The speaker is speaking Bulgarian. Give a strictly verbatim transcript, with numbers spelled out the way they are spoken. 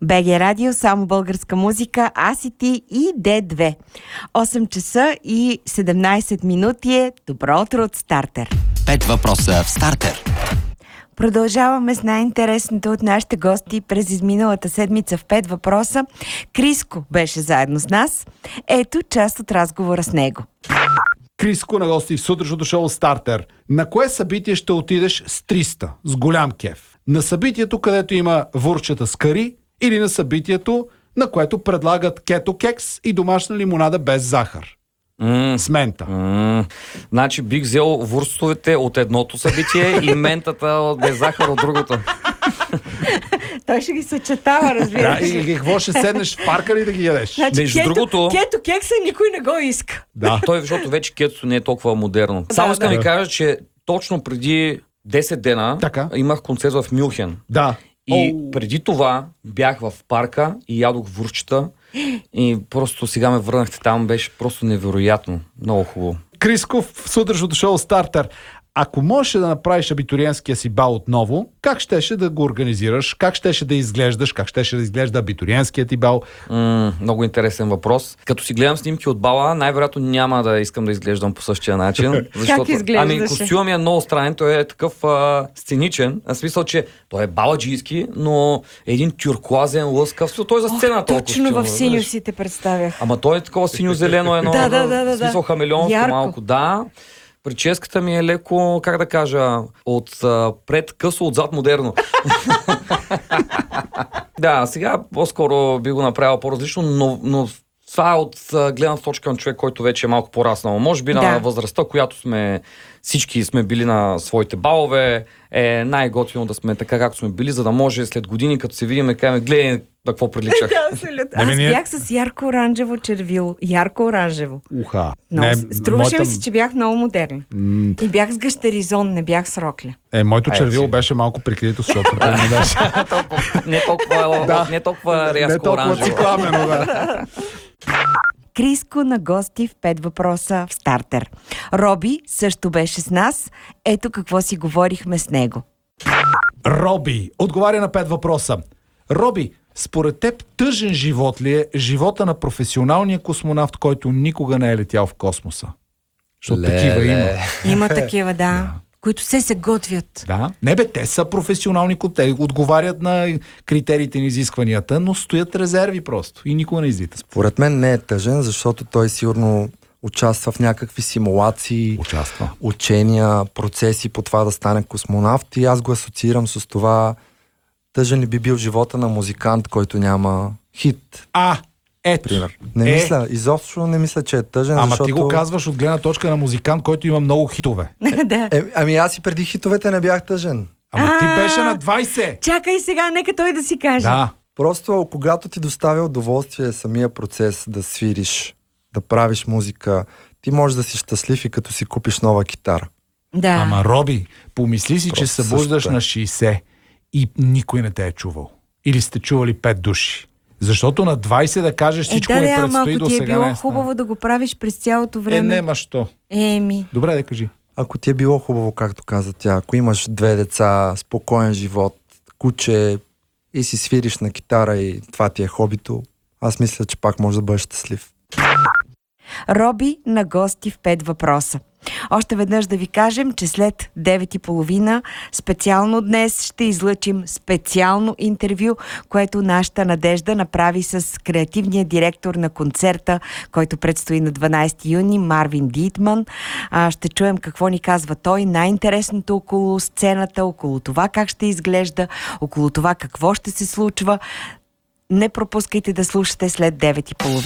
БГ Радио, само българска музика, аз и ти и Д две. осем часа и седемнайсет минути е. Добро утро от Стартер. Пет въпроса в Стартер. Продължаваме с най-интересното от нашите гости през изминалата седмица в Пет въпроса. Криско беше заедно с нас. Ето част от разговора с него. Криско на гости в сутрешното шоу Стартер. На кое събитие ще отидеш с триста, с голям кеф? На събитието, където има вурчета с кари, или на събитието, на което предлагат кето кекс и домашна лимонада без захар? Mm. С мента. Mm. Значи бих взел вурстовете от едното събитие и ментата от без захар от другото. Той ще ги съчетава, разбира Да, се. и какво ще седнеш в парка ли да ги ядеш? Значи, Между кето, другото- кето кекса никой не го иска. Да. Той, защото вече кетото не е толкова модерно. Само Да, искам да. ви кажа, че точно преди десет дена Така. имах концерт в Мюнхен. Да. И Оу. преди това бях в парка и ядох вурчета. И просто сега ме върнахте там, беше просто невероятно. Много хубаво. Криско в сутрешното шоу Стартер. Ако можеш да направиш абитуриентския си бал отново, как щеше да го организираш? Как щеше да изглеждаш? Как щеше да изглежда абитуриентският ти бал? М, много интересен въпрос. Като си гледам снимки от бала, най-вероятно няма да искам да изглеждам по същия начин. Защото, изглеждаше? Ами, костюмът ми е много странен, той е такъв а, сценичен. В смисъл, че той е баладжийски, но е един тюркуазен, лъскав. Той е за сцената. този Точно костюм, в синьо разбираш? си те представях. Ама той е такова синьо-зелено едно. Да, да, да, да, в смисъл да. хамелеонско Ярко. малко. Да. Прическата ми е леко, как да кажа, от а, пред късо, отзад модерно. Да, сега по-скоро би го направил по-различно, но, но това е от а, гледна точка на човек, който вече е малко по-раснал. Може би Да. на възрастта, която сме всички сме били на своите балове, е най-готино да сме така, както сме били, за да може след години, като се видим, да кажем, гледай на какво приличах. Да, абсолютно. Аз Не, не, не. бях с ярко-оранжево червило. Ярко-оранжево. Уха. Много, Не, струваше моята- ми се, че бях много модерна. М, И бях с гъщеризон, не бях с рокля. Е, моето Ай, червило си. беше малко прикрито, защото той не беше. не толкова, Да. не толкова Не рязко толкова оранжево. цикламено, да. Криско на гости в Пет въпроса в Стартер. Роби също беше с нас. Ето какво си говорихме с него. Роби отговаря на пет въпроса. Роби, според теб тъжен живот ли е живота на професионалния космонавт, който никога не е летял в космоса? Защото такива има. Има такива, да, които се се готвят. Да. Не бе, те са професионални, те отговарят на критериите на изискванията, но стоят резерви просто и никога не излита. Според мен не е тъжен, защото той сигурно участва в някакви симулации, Участва. учения, процеси по това да стане космонавт и аз го асоциирам с това тъжен ли би бил живота на музикант, който няма хит, А, ето. пример. Не Е, мисля, изобщо не мисля, че е тъжен, Ама защото... ти го казваш от гледна точка на музикант, който има много хитове. Да. Е, ами аз и преди хитовете не бях тъжен. Ама ти А. беше на двайсет. Чакай сега, нека той да си каже. Да. Просто когато ти доставя удоволствие самия процес да свириш, да правиш музика, ти можеш да си щастлив и като си купиш нова китара. Да. Ама, Роби, помисли си, че Просто се събуждаш същото е. на шейсет и никой не те е чувал. Или сте чували пет души. Защото на двайсет да кажеш Е, всичко да, ми да, ама предстои ако до ти е сега било не е хубаво да го правиш през цялото станало. Е, време. нема що. Еми. Добре, да кажи. Ако ти е било хубаво, както каза тя, ако имаш две деца, спокоен живот, куче и си свириш на китара и това ти е хобито, аз мисля, че пак можеш да бъдеш щастлив. Роби на гости в Пет въпроса. Още веднъж да ви кажем, че след девет и половина специално днес ще излъчим специално интервю, което нашата Надежда направи с креативния директор на концерта, който предстои на дванайсети юни, Марвин Дитман. А, ще чуем какво ни казва той, най-интересното около сцената, около това как ще изглежда, около това какво ще се случва. Не пропускайте да слушате след девет и половина.